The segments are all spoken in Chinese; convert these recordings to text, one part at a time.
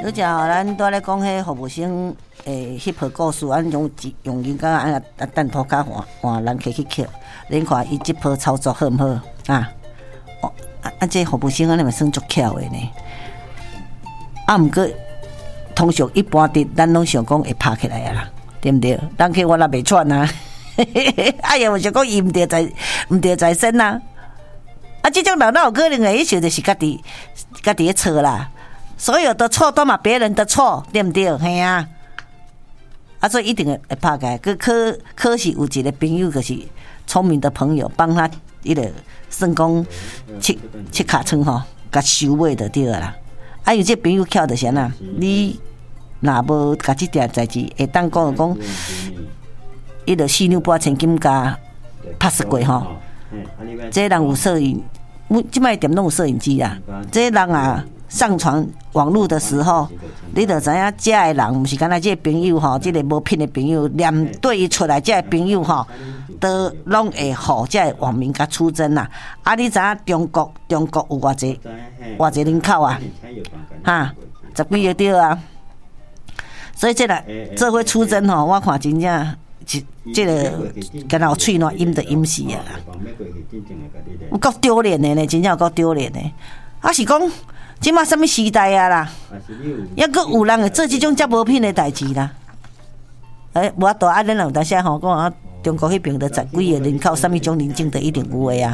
你只咱拄咧讲迄服务生迄篇故事，咱用人家啊等涂骹换人客去捡，恁看伊即篇操作好毋好啊？这服务生安尼嘛算足巧的呢。啊，毋过通常一般的咱拢想讲会拍起来啊啦，对毋对？人客我也袂喘啊，哎呀，我想讲伊毋对在身呐。啊，这种人哪有可能的？伊想就是家己的错啦，所有的错都嘛别人的错，对不对？嘿啊，所以一定会拍开。可是有一个朋友就是聪明的朋友，帮他一个算讲切尻川吼，甲收尾就对啦。啊，有这朋友巧就是安你若无甲这件代志，会当讲，伊就4两半千金加拍死过吼。这人有摄影，即摆店拢有摄影机啊。这人啊，上传网络的时候，你就知影这个人毋是干那这个朋友吼，这个无品的朋友，连对伊出来这个朋友吼，都拢会互这个网民甲出征啦。啊，你知影中国有偌济人口啊？哈，10几个对啊。所以这回出征吼，我看真正。这个敢若有喙烂阴的阴死啊！有够丢脸的呢，真正有够丢脸的。啊是讲，即马什么时代啊啦？抑阁有人会做这种遮无品的代志啦？无法度啊！咱有当时吼讲啊，中国迄边的10几个人口，什么种人种的一定有的啊！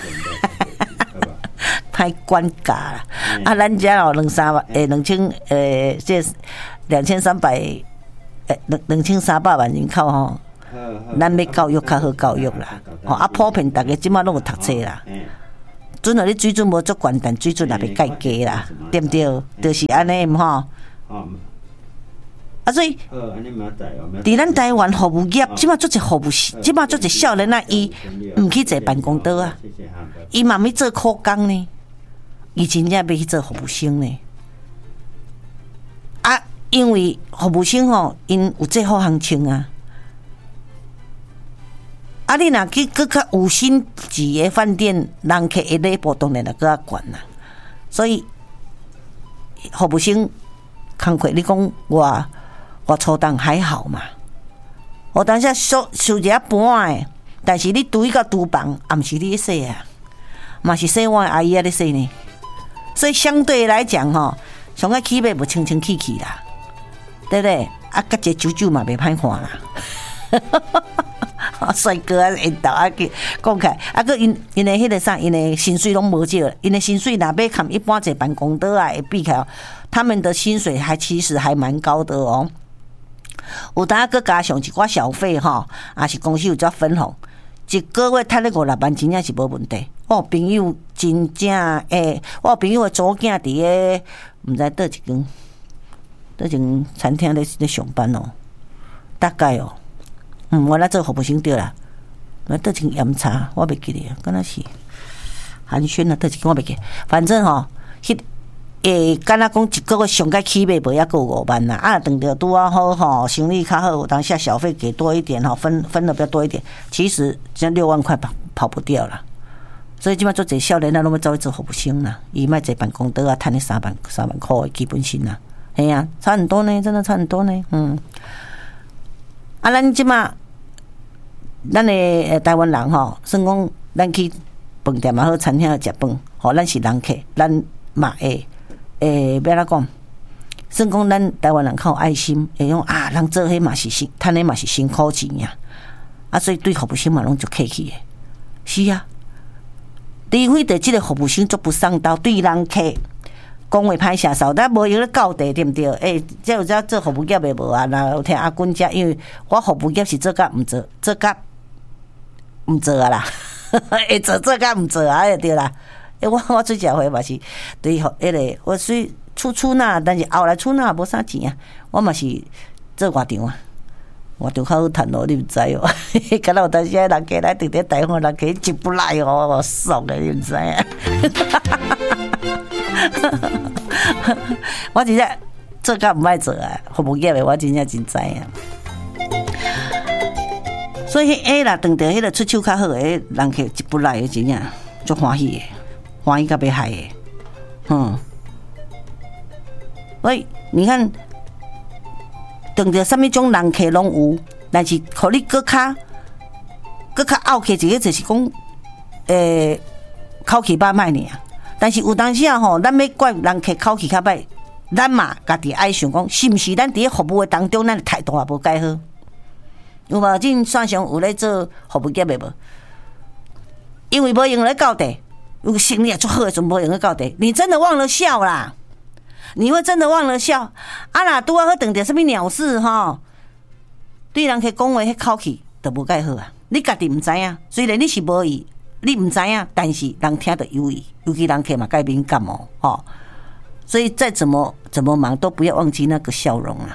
歹管教啦！啊，咱遮有2300这2300万人口吼，咱要教育较好教育啦，啊普遍大家即马拢有读册啦，准了你水准无足悬，但水准也袂介低啦，对不对？就是安尼吼。所以，伫咱台湾服务业，即马做一服务，即马做一少年啊，伊毋去坐办公桌啊，伊嘛要做苦工呢，伊真正要去做服务生呢。啊，因为服务生吼，因有最好行情啊。啊，你若去搁较有星级的饭店，人客的礼步当然就搁较悬啦。所以，服务生工课，你讲我初档还好嘛？我当下收一下半的，但是你拄一个厨房，也毋是你洗啊，嘛是洗碗阿姨咧洗呢。所以相对来讲吼，上个起码无清清气气啦，对不对？啊，甲一舅舅嘛袂歹看啦。帅哥啊，引导啊，讲起来，啊个因的迄个啥，因的薪水拢无少，因的薪水若要看一般坐办公桌啊，会比起来，他们的薪水其实还蛮高的哦。有当个加上一寡小费吼，也是公司有只分红，一个月赚咧5-6万，真正是无问题。我有朋友真正我有朋友的祖囝伫个毋知倒一间餐厅咧上班哦，大概哦。我来做服务生对啦，我倒一间盐茶，我袂记哩，敢若是寒暄啊，倒一间我袂记，反正吼，敢若讲一个月上个起码无遐够5万啦，啊，等着拄啊好吼，生意较好，有当下小费给多一点吼，分的比较多一点，其实这6万块跑不掉啦。所以即摆做一少年啊，拢要走去做服务生啦，伊莫坐办公桌啊，赚3万块的基本薪啦，嘿啊，差很多呢，真的差很多呢，咱即摆。咱的台湾人吼，算讲咱去饭店也好，餐厅食饭，吼，咱是人客，咱嘛会要怎讲？算讲咱台湾人较有爱心，会讲啊，人做迄嘛是趁迄嘛是辛苦钱呀，所以对服务生嘛拢足客气的。是啊，除非对即个服务生足不上道，对人客讲话歹声扫，咱无用咧教地，对毋对？这有只做服务业的无啊？若有听阿君遮，因为我服务业是做甲毋做，做甲毋做啊啦，会做甲毋做啊，对啦。我最食回嘛是对迄个，我虽出纳，但是后来出纳无啥钱啊，我嘛是做外场啊，外场较好趁咯，你毋知哦。敢若有当时人家来直直台湾，人家一不来哦，爽的，你毋知啊。我真正做甲毋爱做啊，服务业的我真正真知啊。所以啦，当着迄个出手较好的人客一不来的，真正足欢喜的，欢喜甲要害的， 所以你看，等着什么种人客拢有，但是互你搁较拗客一个就是讲，口气歹歹尔。但是有当时啊吼，咱要怪人客口气较歹，咱嘛家己爱想讲，是毋是咱伫咧服务的当中，咱的态度也无改好？有无？恁线上有咧做服务业的无？因为无用咧到地，有心理足好的，就无用咧到地。你真的忘了笑啦？你会真的忘了笑？啊啦，拄啊好等着什么鸟事吼？对人客讲话，迄口气都无改好啊！你家己毋知影，虽然你是无意，你毋知影，但是人听得有意，尤其人客嘛改敏感哦，吼。所以再怎么忙，都不要忘记那个笑容啊！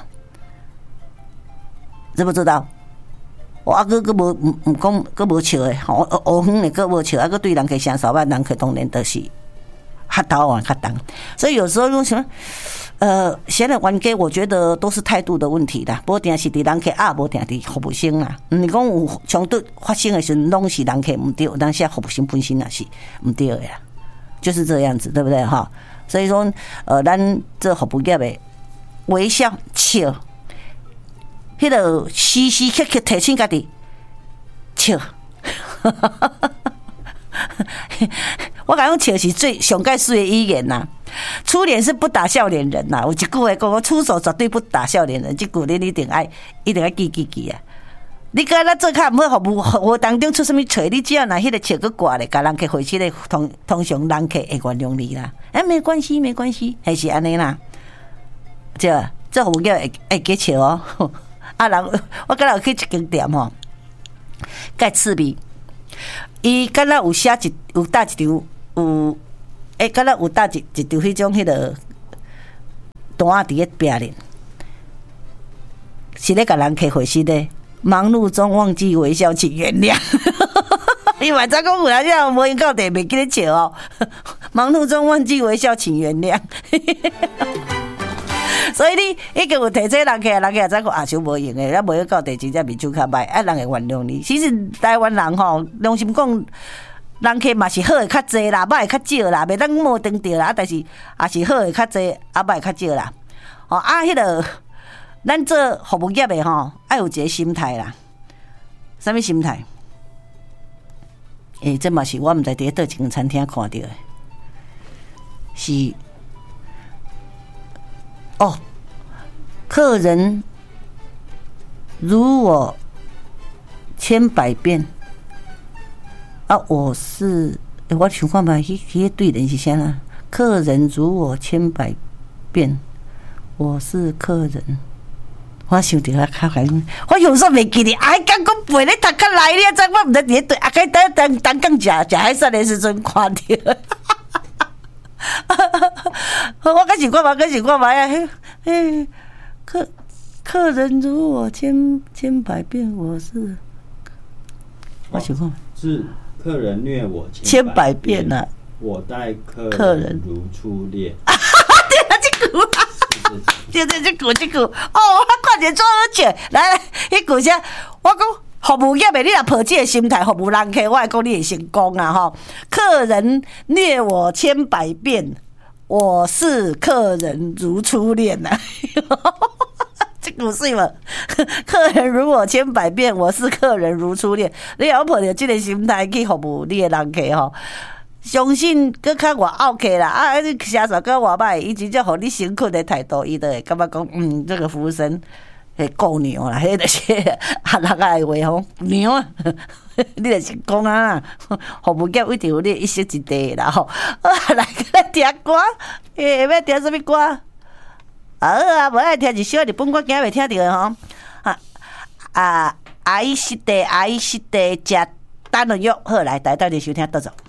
知不知道？我阿哥无讲，佫无笑诶，吼，乌远诶佫无笑，啊，佫对人客声扫歹，人客当然都是较头啊较重。所以有时候用什么，现在冤家，我觉得都是态度的问题啦，无定是伫人客啊，无定伫服务生啦。你讲有冲突发生的时候，拢是人客唔对，当下服务生本身也是唔对的啦，就是这样子，对不对哈？所以说，咱这服务业的微笑笑。迄个时时刻刻提醒家己笑，我讲笑是最上盖水的语言呐。出脸是不打笑脸人呐，有一句话讲，出手绝对不打笑脸人，这句你一定爱记啊！你甲咱做较毋好服务当中出什么错，你只要拿迄个笑个挂咧，甲人客回去咧，通常人客会原谅你啦。没关系，还是安尼啦。这服务业会记笑哦。啊人，我敢若有去一间店吼，介趣味。伊敢若有写有搭一张有，敢若有搭一张迄种迄个单伫咧壁咧，是咧甲人客回信咧。忙碌中忘记微笑，请原谅。伊晚上讲有人这无闲到地袂记咧笑哦。忙碌中忘记微笑，请原谅。所以你叫有提醒人客也知讲啊，伤无用诶，咱无到地真正面手较歹，人会原谅你。其实台湾人吼，良心讲，人客嘛是好诶较济啦，歹诶较少啦，袂当无登着啦，但是也是好诶较济，歹诶较少啦。迄个咱做服务业诶吼，爱有一个心态啦。什么心态？这嘛是我毋知伫倒一间餐厅看到诶，是。客人如我千百遍啊！我是我想看嘛，迄对人是啥啦？客人如我千百遍，我是客人。我想着较烦，我有时候袂记哩，刚讲背咧读较来咧，怎我毋知伫咧对，等讲食海产的时阵看到。我开始看嘛呀！客人如我千百遍，我想看是客人虐我千百遍呐， 我待客人如初恋。 对啊，这句啊，这句哦，我看见做好笑，来，迄句啥？我讲服务业的，你若抱这个心态服务人客，我会讲你会成功啊！吼，客人虐我千百遍。我是客人如初恋呐、这句水嘛，客人如我千百遍，我是客人如初恋。你要抱着这个心态去服务你的人客吼，相信搁较外拗客啦，你写手搁外歹，伊真正互你诚恳的态度，伊就会感觉讲，这个服务生会够牛啦，迄就是啊人爱话吼牛啊。你著是讲啊，服务业一定有你一席一地啦吼。来听歌，要听什么歌？无爱听一首日本歌，今日袂听着吼。爱惜地，食等了约，好来，大家收听，倒走。